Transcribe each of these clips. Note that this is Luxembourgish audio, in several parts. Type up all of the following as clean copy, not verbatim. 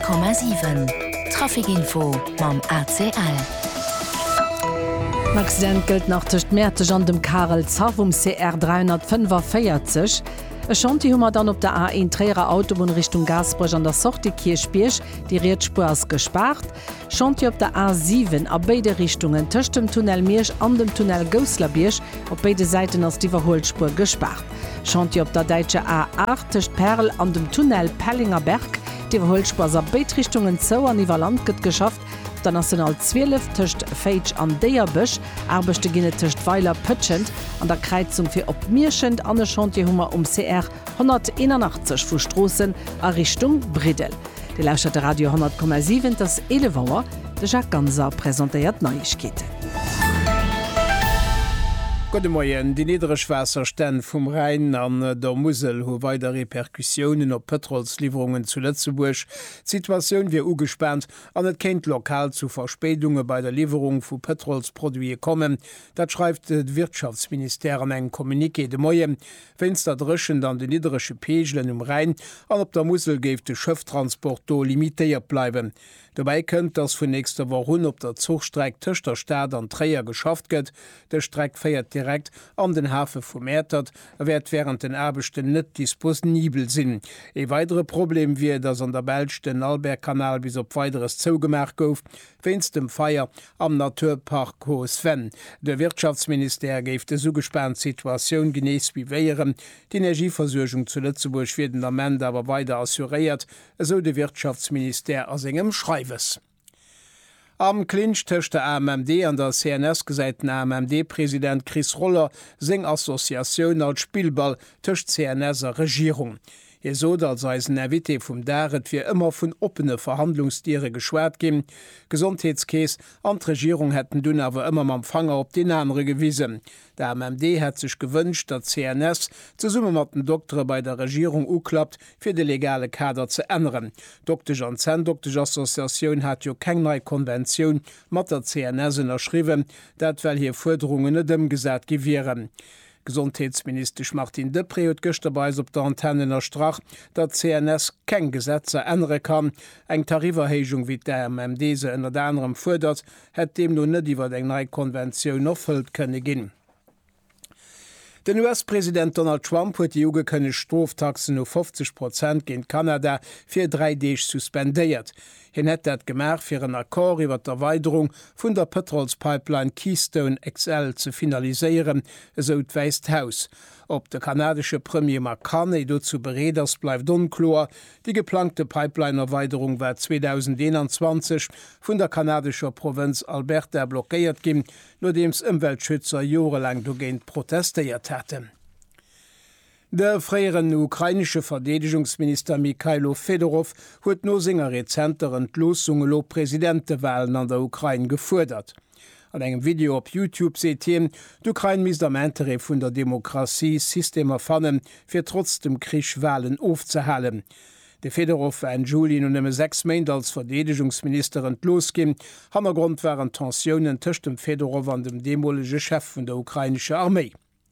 100,7 Trafikinfo mam ACL. Accident gilt nach Tischcht Mäerteg an dem Karel Zaw CR 345. Chanti hummer dann op der A1 Träger Autobahn Richtung Gasbruch an der Sorte Kirchbierch, die Riedspur ist gespart. Chanti op der A7 a beide Richtungen töcht dem Tunnel Mirsch an dem Tunnel Goslerbierch op beide Seiten aus die Verholspur gespart. Chanti op der Deutsche A8 töcht Perl an dem Tunnel Pellinger Berg, die Verholspur a beide Richtungen zo an Iwer Land gëtt geschafft. Der National 12 töcht Feitsch an Deierbüsch, Erbechte ginne töcht Weiler Pëtschend, an der Kreizung fir op Mirschend an der Chantihummer CR 181 vu Strossen a Richtung Bridel. De lauscherte Radio 100,7 das Elevauer, de Jacques Ganser präsentiert Neuigkeiten. Gute Morgen. Die Niederschwässerstände vom Rhein an der Mosel ho weiter Reperkussionen op Petrolslieferungen zu Lützeburg. Situation wie ugespannt an het kennt lokal zu Verspätungen bei der Lieferung vu Petrolsprodukte kommen. Dat schreibt das Wirtschaftsminister an eng Kommuniqué de Moyen. Fenster drschen an de niedersche Pegelen Rhein an op der Mosel geeft de Schëfftransport limitiert bleiben. Dabei könnt das vu nächster Woche op der Zugstreck Töchter Staat an Träger geschafft gëtt. Der Streck feiert direkt an den Hafen vermehrtert, wird während den Erbechten net disponibel sinn. E weitere Problem wie dass an der Belsch den Albergkanal bis op weiteres zougemerk gouf, wennst dem Feier am Naturpark Coesven. Der Wirtschaftsminister geft de sougespannt Situation genees wie weieren. Die Energieversorgung zu Lützeburg wird am Ende aber weiter assuriert, so de Wirtschaftsminister aus engem Schreiwes. Am Clinch töcht der AMMD an der CNS gesäiten AMMD-Präsident Chris Roller seng Assoziatioun als Spielball töcht CNSer Regierung. Je so dat seisen Erwitte vum Daret fir immer vun opene Verhandlungstiere geschwert gin. Gesundheitskees an Regierung hätten dun awer immer am Fanger op den andere gewiesen. Der AMMD hat sich gewünscht, dat CNS zu Summe mat den Doktore bei der Regierung uklappt fir de legale Kader zu ändern. Dr. Janssen, Dr. Assoziation hat jo keng neue Konvention mat der CNS erschriven, dat well hier Forderungen dem gesat gewieren. Gesundheitsminister Martin Depré hat gestern op der Antenne erstrach, dat CNS kein Gesetze ändern kann. Eng Tariferhechung wie der MMD se ënner anderem fordert, het dem nun net iwwer eng neue Konvention erfüllt könne gin. Den US-Präsident Donald Trump hat die ugekönne Straftaxen auf 50% gegen Kanada für 3 Tage suspendiert. Hin hat dat gemerk fir een Akkor iwwer der Erweiterung vun der Petrolspipeline Keystone XL zu finaliseieren, so weist Haus. Ob der kanadische Premier McCartney dazu bereders bleibt unklar. Die geplante Pipeline-Erweiterung war 2021 von der kanadischer Provinz Alberta blockiert ging, nachdem Umweltschützer jahrelang dagegen protestiert hatten. Der freieren ukrainische Verteidigungsminister Mikhailo Fedorov hat no senger rezenter Entlosungen lo Präsidentenwahlen an der Ukraine gefordert. An engem Video op YouTube seht ihr, d'Ukraine mis am Entere vun der Demokratie System erfannen, fir trotz dem Krieg Wahlen aufzuhalen. De Fedorov war en Juli nun 6 Monate als Verteidigungsminister entlosgin. Hammergrund waren Tensionen tëcht dem Fedorov an dem demolische Chef vun der ukrainische Armee.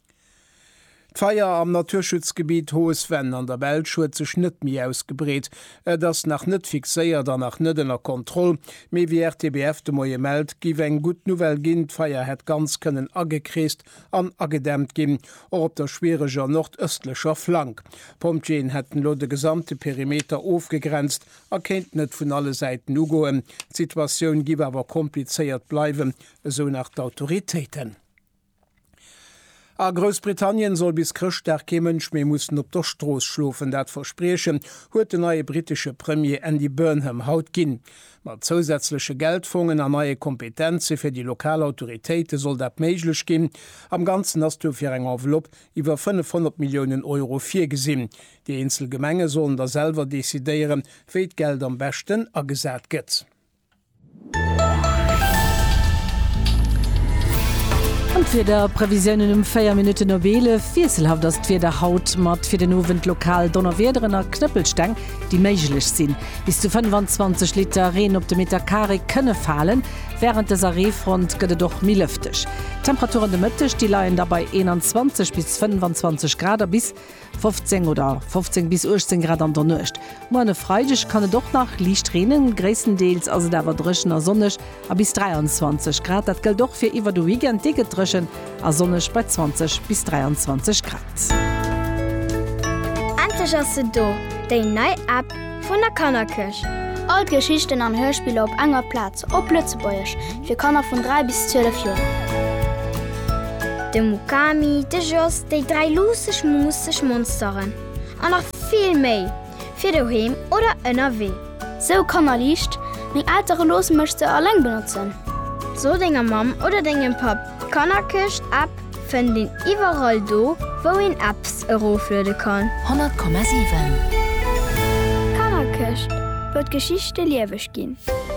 Feier am Naturschutzgebiet Hoesven an der Belsch huet sech net mi ausgebreet, das nach net fixéiert an nach nëdener Kontroll, méi wie RTBF de moie meldt, giw eng gut Novel ginn, d'Feier het ganz kënnen agekreest an agedämmt ginn, or op der schwereger nordöstlecher Flank. Pomtjeen hätten lo de gesamte Perimeter aufgegrenzt, erkennt net vun alle Seiten ugoen. Situationun giw awer kompliceéiert bleiwen, so nach d'Autoritäten. A Großbritannien soll bis Christ der Kemensch me mussssen op der Stroos schlofen, dat versprechen, huet de neue britische Premier Andy Burnham haut ginn. Mat zusätzliche Geldfongen an neue Kompetenze fir die Lokalautoritäten soll dat méiglech ginn. Am ganzen hast du fir eng Envelopp iwwer 500 Millionen Euro fir gesinn. Die Inselgemenge sollen da selber desideieren, wéi Geld am besten agesät gëtt. Fir der Prävisionen 4 Minuten Nobele vierselhaft das fir der Haut mat fir den Uwen lokal donnerwederenner Knüppelstang, die meiglech sinn. Bis zu 25 Liter Reen op de Metakari könne fallen, während des Arefront gëtt doch mi lüftech. Temperaturen de Mëttech die laien dabei 21 bis 25 Grad bis 15 oder 15 bis 18 Grad an der Nøcht. Moine Freidech kann doch nach Liichtrenen, gräessendeels also dawer dreschen a sonnech a bis 23 Grad. Dat gëlt doch fir iwwer du Weekend dicke dreschen a sonnech bei 20 bis 23 Grad. Endlich hast du do, déi neue App vun der Kannerkirch. All Geschichten an Hörspiele op enger Platz, op Lützebäuerch, fir Kanner vun 3 bis 12 Joer. De Mukami, de Joss, déi 3 lusech musech Monsteren. An noch viel méi, fir doheem oder ënnerW. So Kanner liicht, még ältere Los mëchte alleng benutzen. So dinger Mam oder degem Pap. Kannerkirch App fën den iwwerall do, wo en Apps eroflöde kann. 100,7 Kannerkirch wird Geschichte liewech gin.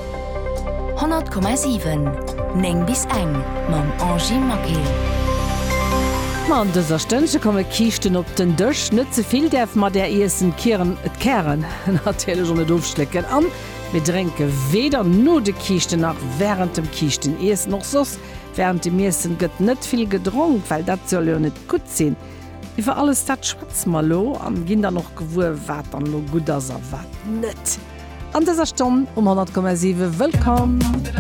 100,7 Neng bis eng mam Angie Makel. Man dieser Stënche komme kichten op den Dëch nëtze viel derf mat der eessen Kieren et Kären natürlich net doofschlecken an. Wir dränke weder no de Kichte nach während dem Kichten ees noch sos, während die Meessen gëtt net viel gedrungen, weil dat soll ja net gut sinn. Iwer alles dat schwatz mal lo, an ginn da noch gewur wat an lo gut as wat net. An dieser Stunde 100,7 willkommen.